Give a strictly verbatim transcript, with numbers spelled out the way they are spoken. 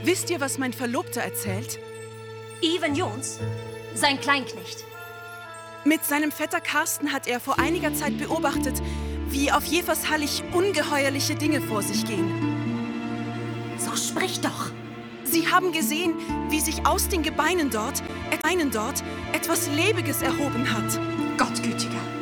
Wisst ihr, was mein Verlobter erzählt? Even Jons, sein Kleinknecht. Mit seinem Vetter Karsten hat er vor einiger Zeit beobachtet, wie auf Jevershallig ungeheuerliche Dinge vor sich gehen. So sprich doch. Sie haben gesehen, wie sich aus den Gebeinen dort, Gebeinen dort etwas Lebiges erhoben hat. Gottgütiger.